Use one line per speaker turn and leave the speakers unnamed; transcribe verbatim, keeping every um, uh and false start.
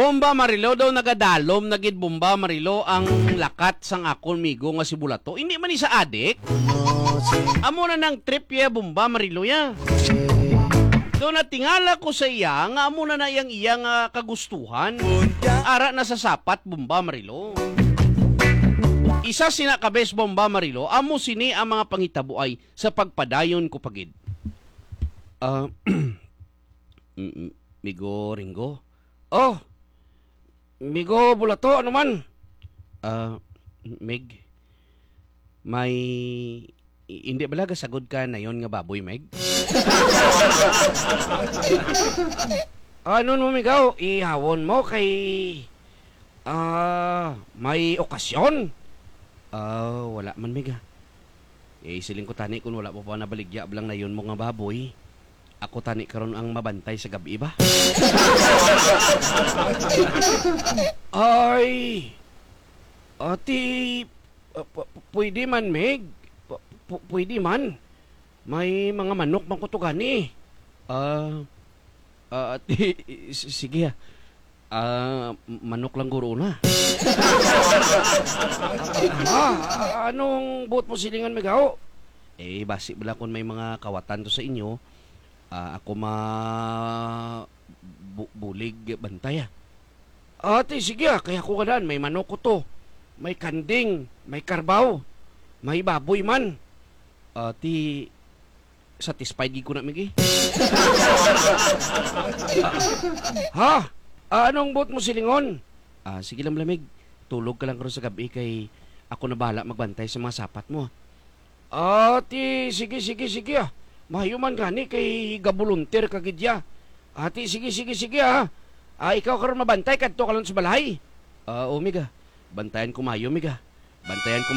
Bomba Marilo daw nagadalom nagid Bomba Marilo ang lakat sang akon migo nga si Bulato. Hindi man ni sa adik. Amo na nang trip ya Bomba Marilo ya. Do natingala ko sa iya nga amo na na iyang iya nga kagustuhan. Ara na sa sapat Bomba Marilo. Isa sina kabes Bomba Marilo, amo sini ang mga pangitabuay sa pagpadayon ko pagid. Ah, uh, Migo Ringo. Oh, Migo Bulato, ano man? Ah, uh, Meg, may hindi bala gasagod ka na yon nga baboy, Meg? Ano mo, Migaw? Ihawon mo kay ah uh, may okasyon? Ah, uh, wala man, Meg. Eh, siling ko tani kung wala pa pa nabaligya blang na yon mo nga baboy. Ako tani karon ang mabantay sa gabi ba? Ay, ati, uh, pwede man, Meg. P- pwede man. May mga manok mang kutugani. Ah, uh, ati, sige. Ah, uh, manok lang guro na. Ah, anong buot mo silingan, Megaw? Eh, basi bala kung may mga kawatan to sa inyo. Uh, ako ma bu- bulig bantay ah. Ate, sige ah, kaya ko ganaan, may manok ko to. May kanding, may karbaw, may baboy man. Ate, satisfied gi ko na, Migi. Ha? Ah, anong bot mo silingon? Ah, sige lang lamig. Tulog ka lang karon sa gabi kay ako na bahala magbantay sa mga sapat mo. Ate, sige, sige, sige ah. Mahayuman gani kay gabulunter kagidya. Ati, sige, sige, sige ha. Ah, ikaw karon mabantay kadto kalon sa balay. Ah, uh, Omega. Bantayan ko mayo, Omega. Bantayan ko